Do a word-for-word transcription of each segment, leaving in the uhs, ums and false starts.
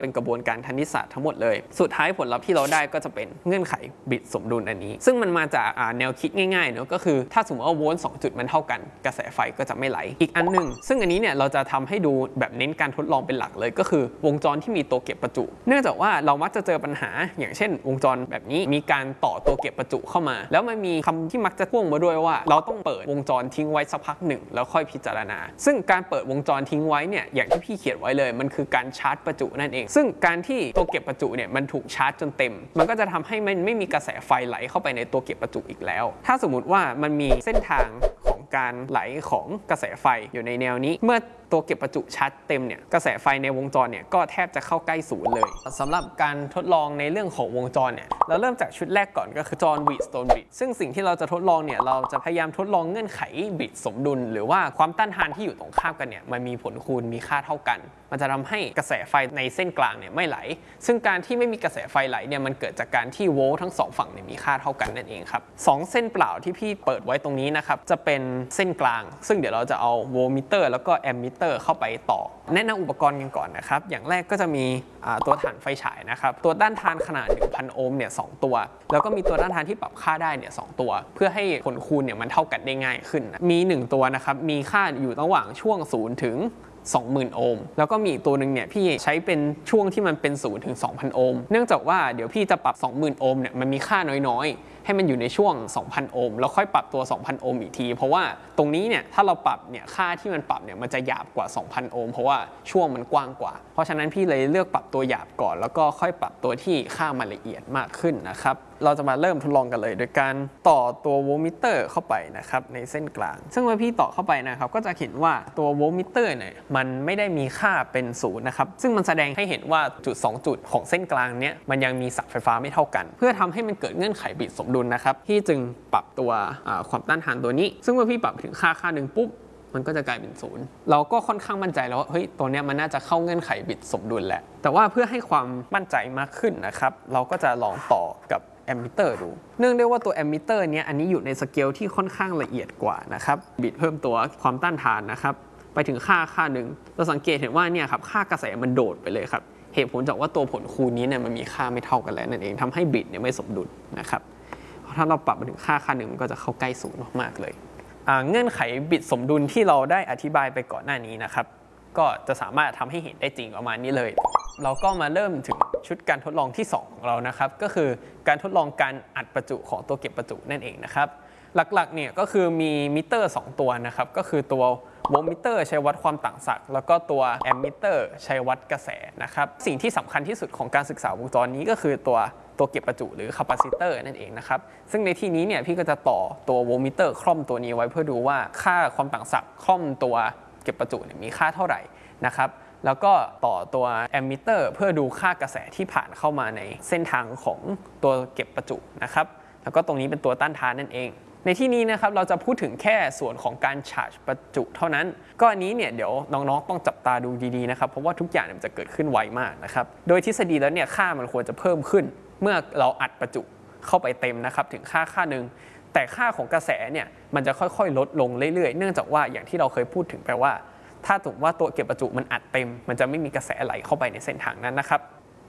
เป็นกระบวนการคณิตศาสตร์ทั้งหมดเลยสุดท้ายผลลัพธ์ที่เราได้ก็จะเป็นเงื่อนไขบิดสมดุลอันนี้ซึ่งมันมาจากแนวคิดง่ายๆเนาะก็คือถ้าสมมติว่าโวลต์สองจุดมันเท่ากันกระแสไฟก็จะไม่ไหลอีกอันหนึ่งซึ่งอันนี้เนี่ยเราจะทำให้ดูแบบเน้นการทดลองเป็นหลักเลยก็คือวงจรที่มีตัวเก็บประจุเนื่องจากว่าเรามักจะเจอปัญหาอย่างเช่นวงจรแบบนี้มีการต่อตัวเก็บประจุเข้ามาแล้วมันมีคำที่มักจะพ่วงมาด้วยว่าเราต้องเปิดวงจรทิ้งไว้สักพักหนึ่งแล้วค่อยพิจารณาซึ่งการเปิดวงจรทิ้งไว้เนี่ยอย่างที่พี่เขียนไว้เลยมันคือการชาร์จประจุนั่นเองซึ่งการที่ตัวเก็บประจุเนี่ยมันถูกชาร์จจนเต็มมันก็จะทำให้มันไม่มีกระแสไฟไหลเข้าไปในตัวเก็บประจุอีกแล้วถ้าสมมุติว่ามันมีเส้นทางของการไหลของกระแสไฟอยู่ในแนวนี้เมื่อตัวเก็บประจุชาร์จเต็มเนี่ยกระแสไฟในวงจรเนี่ยก็แทบจะเข้าใกล้ศูนย์เลยสำหรับการทดลองในเรื่องของวงจรเนี่ยเราเริ่มจากชุดแรกก่อนก็คือจอห์นวีดสโตนบริดจ์ซึ่งสิ่งที่เราจะทดลองเนี่ยเราจะพยายามทดลองเงื่อนไขบิดสมดุลหรือว่าความต้านทานที่อยู่ตรงข้ามกันเนี่ยมันมีผลคูณมีค่าเท่ากันมันจะทำให้กระแสไฟในเส้นกลางเนี่ยไม่ไหลซึ่งการที่ไม่มีกระแสไฟไหลเนี่ยมันเกิดจากการที่โวลต์ทั้งสองฝั่งเนี่ยมีค่าเท่ากันนั่นเองครับสองเส้นเปล่าที่พี่เปิดไว้ตรงนี้นะครับจะเป็นเส้นกลางซึ่งเดี๋ยวเราจะเอาโวลต์มิเตอร์แล้วก็แอมมิเตอร์เข้าไปต่อแนะนำอุปกรณ์กันก่อนนะครับอย่างแรกก็จะมีตัวถ่านไฟฉายนะครับตัวต้านทานขนาด หนึ่งพัน โอห์มเนี่ยสองตัวแล้วก็มีตัวต้านทานที่ปรับค่าได้เนี่ยสองตัวเพื่อให้ผลคูณเนี่ยมันเท่ากันได้ง่ายขึ้นมีหนึ่งตัวนะครับมีค่าอยู่ระหว่างช่วงศูนย์ถึงสองหมื่น โอห์มแล้วก็มีอีกตัวหนึ่งเนี่ยพี่ใช้เป็นช่วงที่มันเป็นศูนย์ถึงสองพัน โอห์มเนื่องจากว่าเดี๋ยวพี่จะปรับ สองหมื่น โอห์มเนี่ยมันมีค่าน้อยๆให้มันอยู่ในช่วง สองพัน โอห์มแล้วค่อยปรับตัว สองพัน โอห์มอีกทีเพราะว่าตรงนี้เนี่ยถ้าเราปรับเนี่ยค่าที่มันปรับเนี่ยมันจะหยาบกว่า สองพัน โอห์มเพราะว่าช่วงมันกว้างกว่าเพราะฉะนั้นพี่เลยเลือกปรับตัวหยาบก่อนแล้วก็ค่อยปรับตัวที่ค่ามันละเอียดมากขึ้นนะครับเราจะมาเริ่มทดลองกันเลยโดยการต่อตัวโวลต์มิเตอร์เข้าไปนะครับในเส้นกลางซึ่งเมื่อพี่ต่อเข้าไปนะครับก็จะเห็นว่าตัวโวลต์มิเตอร์เนี่ยมันไม่ได้มีค่าเป็นศูนย์นะครับซึ่งมันแสดงให้เห็นว่าจุดสองจุดของเส้นกลางเนี้ยมันยังมีสายไฟฟ้าไม่เท่ากันเพื่อทำให้มันเกิดเงื่อนไขบิดสมดุลนะครับที่จึงปรับตัวความต้านทานตัวนี้ซึ่งเมื่อพี่ปรับถึงค่าค่าหนึ่งปุ๊บมันก็จะกลายเป็นศูนย์เราก็ค่อนข้างมั่นใจแล้วว่าเฮ้ยตัวเนี้ยมันน่าจะเข้าเงื่อนไขบิดสมดุลแหละแต่ว่าเพื่อให้ความมั่นใจมากขึ้นนะครับเราก็จะลองต่อกับแอมมิเตอร์ดูเนื่องด้วยว่าตัวแอมมิเตอร์เนี้ยอันนี้อยู่ในสเกลที่ค่อนข้างละเอียดกว่านะครับบิดเพิ่มตัวความต้านทานนะครับไปถึงค่าค่าหนึ่งเราสังเกตเห็นว่าเนี่ยครับค่ากระแสมันโดดไปเลยครับเหตุผลจากว่าตัวผลคูณนี้เนี่ยมันมีค่าไม่เท่ากันแล้วนั่นเองทำให้บิดเนี่ยไม่สมดุลนะครับถ้าเราปรับมาถึงค่าค่าหนึ่งมันก็จะเข้าใกล้ศูนย์มากๆเลยเงื่อนไขบิดสมดุลที่เราได้อธิบายไปก่อนหน้านี้นะครับก็จะสามารถทำให้เห็นได้จริงประมาณนี้เลยเราก็มาเริ่มถึงชุดการทดลองที่สองของเรานะครับก็คือการทดลองการอัดประจุของตัวเก็บประจุนั่นเองนะครับหลักๆเนี่ยก็คือมีมิเตอร์สองตัวนะครับก็คือตัวโวลต์มิเตอร์ใช้วัดความต่างศักย์แล้วก็ตัวแอมมิเตอร์ใช้วัดกระแสนะครับสิ่งที่สำคัญที่สุดของการศึกษาวงจรนี้ก็คือตัวตัวเก็บประจุหรือคาปาซิเตอร์นั่นเองนะครับซึ่งในที่นี้เนี่ยพี่ก็จะต่อตัวโวลต์มิเตอร์คล่อมตัวนี้ไว้เพื่อดูว่าค่าความต่างศักย์คล่อมตัวเก็บประจุเนี่ยมีค่าเท่าไหร่นะครับแล้วก็ต่อตัวแอมมิเตอร์เพื่อดูค่ากระแสที่ผ่านเข้ามาในเส้นทางของตัวเก็บประจุนะครับแล้วก็ตรงนี้เป็นตัวต้านทานนั่นเองในที่นี้นะครับเราจะพูดถึงแค่ส่วนของการชาร์จประจุเท่านั้นก็อันนี้เนี่ยเดี๋ยวน้องๆต้องจับตาดูดีๆนะครับเพราะว่าทุกอย่างมันจะเกิดขึ้นไวมากนะครับโดยทฤษฎีแล้วเนี่ยค่ามันควรจะเพิ่มขึ้นเมื่อเราอัดประจุเข้าไปเต็มนะครับถึงค่าค่าหนึ่งแต่ค่าของกระแสเนี่ยมันจะค่อยๆลดลงเรื่อยๆเนื่องจากว่าอย่างที่เราเคยพูดถึงไปว่าถ้าถูกว่าตัวเก็บประจุมันอัดเต็มมันจะไม่มีกระแสไหลเข้าไปในเส้นทางนั้นนะครับ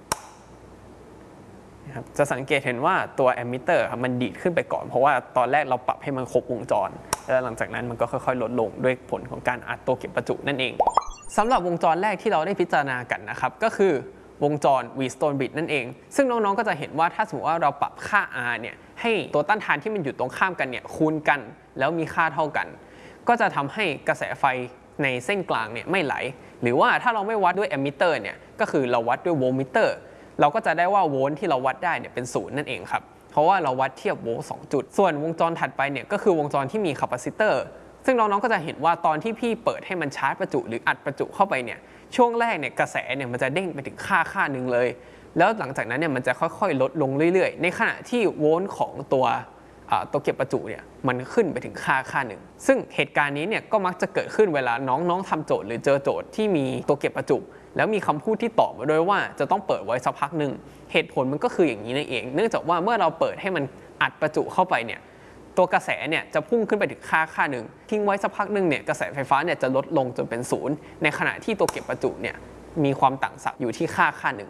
จะสังเกตเห็นว่าตัวแอมมิเตอร์มันดีดขึ้นไปก่อนเพราะว่าตอนแรกเราปรับให้มันครบวงจรแล้วหลังจากนั้นมันก็ค่อยๆลดลงด้วยผลของการอัดตัวเก็บประจุนั่นเองสำหรับวงจรแรกที่เราได้พิจารณากันนะครับก็คือวงจร วี สโตนบริดจ์ นั่นเองซึ่งน้องๆก็จะเห็นว่าถ้าสมมติว่าเราปรับค่า R เนี่ยให้ตัวต้านทานที่มันอยู่ตรงข้ามกันเนี่ยคูณกันแล้วมีค่าเท่ากันก็จะทำให้กระแสไฟในเส้นกลางเนี่ยไม่ไหลหรือว่าถ้าเราไม่วัดด้วยแอมมิเตอร์เนี่ยก็คือเราวัดด้วยโวลต์มิเตอร์เราก็จะได้ว่าโวลต์ที่เราวัดได้เนี่ยเป็นศูนย์นั่นเองครับเพราะว่าเราวัดเทียบโวลต์สองจุดส่วนวงจรถัดไปเนี่ยก็คือวงจรที่มีคาปาซิเตอร์ซึ่งน้องๆก็จะเห็นว่าตอนที่พี่เปิดให้มันชาร์จประจุหรืออัดประจุเข้าไปเนี่ยช่วงแรกเนี่ยกระแสเนี่ยมันจะเด้งไปถึงค่าค่าหนึ่งเลยแล้วหลังจากนั้นเนี่ยมันจะค่อยๆลดลงเรื่อยๆในขณะที่โวลต์ของตัวตัวเก็บประจุเนี่ยมันขึ้นไปถึงค่าค่าหนึ่งซึ่งเหตุการณ์นี้เนี่ยก็มักจะเกิดขึ้นเวลาน้องๆทำโจทย์หรือเจอโจทย์ที่มีตัวเก็บประจุแล้วมีคำพูดที่ตอบมาด้วยว่าจะต้องเปิดไว้สักพักหนึ่งเหตุผลมันก็คืออย่างนี้นั่นเองเนื่องจากว่าเมื่อเราเปิดให้มันอัดประจุเข้าไปเนี่ยตัวกระแสเนี่ยจะพุ่งขึ้นไปถึงค่าค่าหนึ่งทิ้งไว้สักพักหนึ่งเนี่ยกระแสไฟฟ้าเนี่ยจะลดลงจนเป็นศูนย์ในขณะที่ตัวเก็บประจุเนี่ยมีความต่างศักย์อยู่ที่ค่าค่าหนึ่ง